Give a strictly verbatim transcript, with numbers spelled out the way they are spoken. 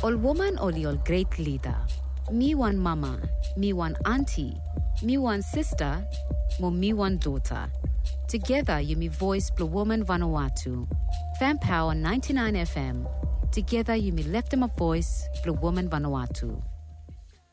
All woman only all great leader. Me one mama, me one auntie, me one sister, mo me one daughter. Together you me voice Blue Woman Vanuatu. Fan Power ninety-nine F M. Together you me left them a voice Blue Woman Vanuatu.